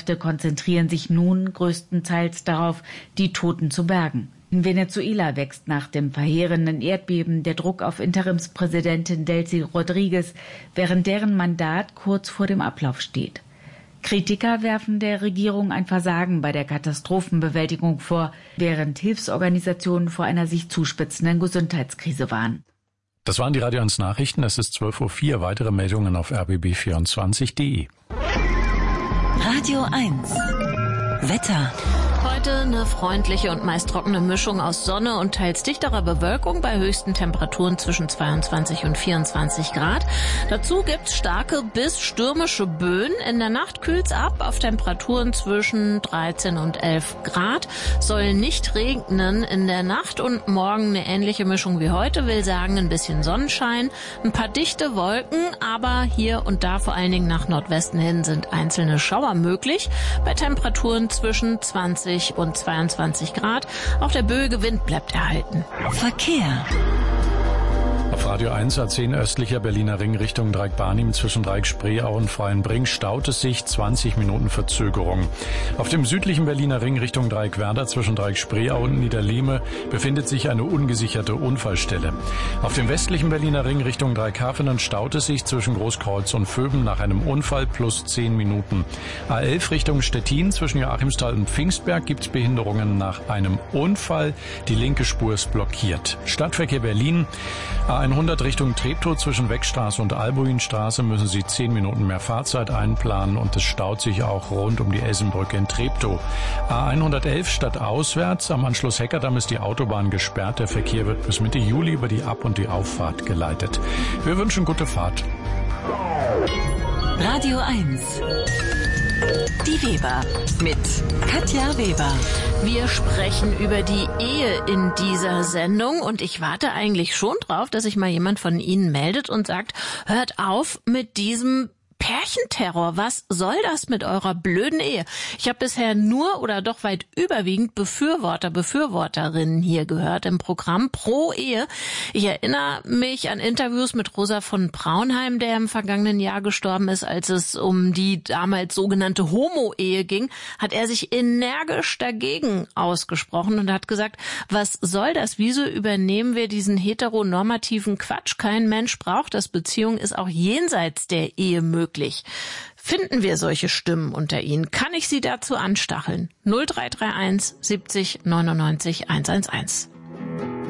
Rettungskräfte konzentrieren sich nun größtenteils darauf, die Toten zu bergen. In Venezuela wächst nach dem verheerenden Erdbeben der Druck auf Interimspräsidentin Delcy Rodriguez, während deren Mandat kurz vor dem Ablauf steht. Kritiker werfen der Regierung ein Versagen bei der Katastrophenbewältigung vor, während Hilfsorganisationen vor einer sich zuspitzenden Gesundheitskrise warnen. Das waren die Radio 1 Nachrichten. Es ist 12:04 Uhr. Weitere Meldungen auf rbb24.de. Radio 1 Wetter. Heute eine freundliche und meist trockene Mischung aus Sonne und teils dichterer Bewölkung bei höchsten Temperaturen zwischen 22 und 24 Grad. Dazu gibt's starke bis stürmische Böen. In der Nacht kühlt's ab auf Temperaturen zwischen 13 und 11 Grad. Soll nicht regnen in der Nacht und morgen eine ähnliche Mischung wie heute. Will sagen, ein bisschen Sonnenschein, ein paar dichte Wolken, aber hier und da vor allen Dingen nach Nordwesten hin sind einzelne Schauer möglich. Bei Temperaturen zwischen 20 und 22 Grad. Auch der böige Wind bleibt erhalten. Verkehr. Auf Radio 1 A10 östlicher Berliner Ring Richtung Dreieck-Barnim zwischen Dreieck-Spreeau und Freienbrink staut es sich, 20 Minuten Verzögerung. Auf dem südlichen Berliner Ring Richtung Dreieck-Werder zwischen Dreieck-Spreeau und Niederlehme befindet sich eine ungesicherte Unfallstelle. Auf dem westlichen Berliner Ring Richtung Dreieckhafen staut es sich zwischen Großkreuz und Vöben nach einem Unfall plus 10 Minuten. A11 Richtung Stettin zwischen Joachimsthal und Pfingstberg gibt es Behinderungen nach einem Unfall. Die linke Spur ist blockiert. Stadtverkehr Berlin. A100 Richtung Treptow zwischen Weckstraße und Albuinstraße müssen Sie 10 Minuten mehr Fahrzeit einplanen und es staut sich auch rund um die Essenbrücke in Treptow. A111 stadtauswärts am Anschluss Heckerdamm ist die Autobahn gesperrt. Der Verkehr wird bis Mitte Juli über die Ab- und die Auffahrt geleitet. Wir wünschen gute Fahrt. Radio 1 Die Weber mit Katja Weber. Wir sprechen über die Ehe in dieser Sendung und ich warte eigentlich schon drauf, dass sich mal jemand von Ihnen meldet und sagt, hört auf mit diesem Pärchenterror, was soll das mit eurer blöden Ehe? Ich habe bisher nur oder doch weit überwiegend Befürworterinnen hier gehört im Programm pro Ehe. Ich erinnere mich an Interviews mit Rosa von Braunheim, der im vergangenen Jahr gestorben ist, als es um die damals sogenannte Homo-Ehe ging, hat er sich energisch dagegen ausgesprochen und hat gesagt, was soll das? Wieso übernehmen wir diesen heteronormativen Quatsch? Kein Mensch braucht das. Beziehung ist auch jenseits der Ehe möglich. Finden wir solche Stimmen unter Ihnen? Kann ich Sie dazu anstacheln? 0331 70 99 111.